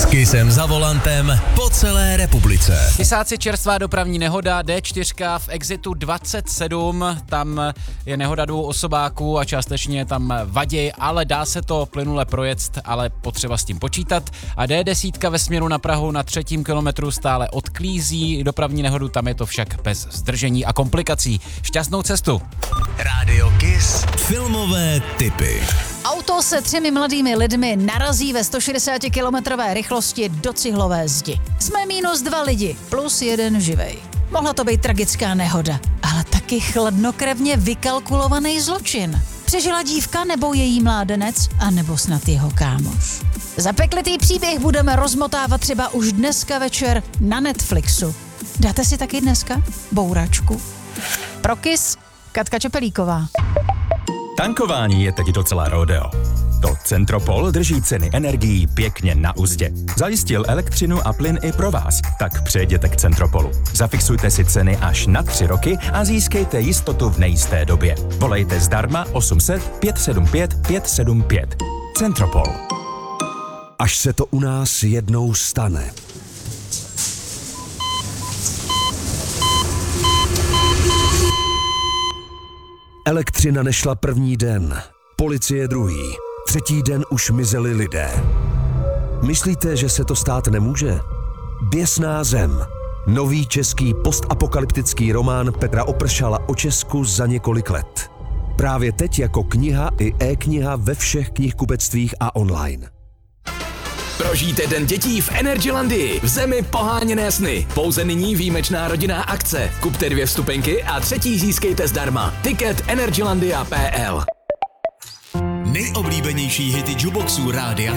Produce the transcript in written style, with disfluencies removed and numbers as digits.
Kissem za volantem po celé republice. Kysáci, čerstvá dopravní nehoda D4 v exitu 27, tam je nehoda 2 osobáků a částečně tam vaděj, ale dá se to plynule projet, ale potřeba s tím počítat. A D10 ve směru na Prahu na 3. kilometru stále odklízí dopravní nehodu, tam je to však bez zdržení a komplikací. Šťastnou cestu. Rádio Kiss filmové tipy. Auto se 3 mladými lidmi narazí ve 160 kilometrové rychlosti do cihlové zdi. Jsme -2 lidi, plus 1 živej. Mohla to být tragická nehoda, ale taky chladnokrevně vykalkulovaný zločin. Přežila dívka nebo její mládenec, a nebo snad jeho kámoš. Zapeklitý příběh budeme rozmotávat třeba už dneska večer na Netflixu. Dáte si taky dneska bouračku? Pro Kiss, Katka Čepelíková. Tankování je teď docela rodeo. To Centropol drží ceny energií pěkně na uzdě. Zajistil elektřinu a plyn i pro vás, tak přejděte k Centropolu. Zafixujte si ceny až na 3 roky a získejte jistotu v nejisté době. Volejte zdarma 800 575 575. Centropol. Až se to u nás jednou stane. Elektřina nešla první den, policie druhý, 3. den už mizeli lidé. Myslíte, že se to stát nemůže? Běsná zem. Nový český postapokalyptický román Petra Opršala o Česku za několik let. Právě teď jako kniha i e-kniha ve všech knihkupectvích a online. Prožijte Den dětí v Energylandii, v zemi poháněné sny. Pouze nyní výjimečná rodinná akce. Kupte 2 vstupenky a 3. získejte zdarma. Tiket energylandia.pl. Nejoblíbenější hity jukeboxů Rádia